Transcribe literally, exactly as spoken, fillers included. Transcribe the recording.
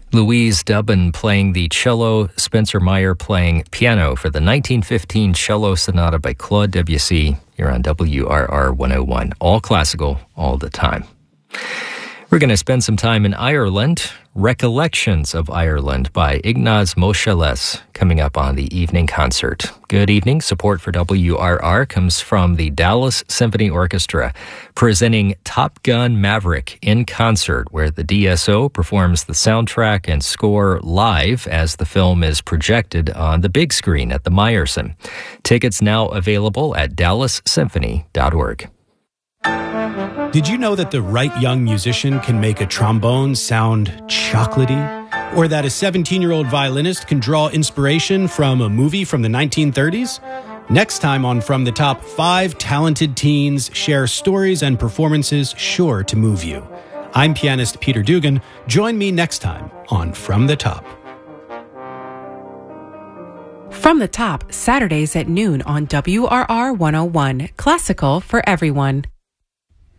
Louise Dubin playing the cello, Spencer Meyer playing piano for the nineteen fifteen Cello Sonata by Claude Debussy here on W R R one oh one. All classical, all the time. We're going to spend some time in Ireland. Recollections of Ireland by Ignaz Moscheles coming up on the evening concert. Good evening. Support for W R R comes from the Dallas Symphony Orchestra, presenting Top Gun Maverick in concert, where the D S O performs the soundtrack and score live as the film is projected on the big screen at the Meyerson. Tickets now available at dallas symphony dot org. Did you know that the right young musician can make a trombone sound chocolatey? Or that a seventeen-year-old violinist can draw inspiration from a movie from the nineteen thirties? Next time on From the Top, five talented teens share stories and performances sure to move you. I'm pianist Peter Dugan. Join me next time on From the Top. From the Top, Saturdays at noon on W R R one oh one. Classical for everyone.